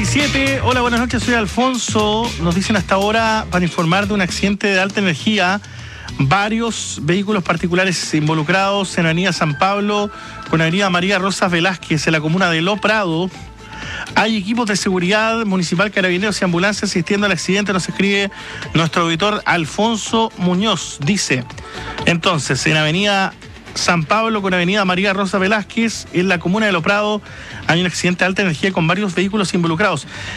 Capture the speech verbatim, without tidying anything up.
diecisiete, hola, buenas noches, soy Alfonso. Nos dicen hasta ahora para informar de un accidente de alta energía. Varios vehículos particulares involucrados en Avenida San Pablo con Avenida María Rosas Velázquez en la comuna de Lo Prado. Hay equipos de seguridad municipal, carabineros y ambulancias asistiendo al accidente, nos escribe nuestro auditor Alfonso Muñoz. Dice, entonces, en Avenida San Pablo con Avenida María Rosa Velázquez, en la comuna de Lo Prado, hay un accidente de alta energía con varios vehículos involucrados.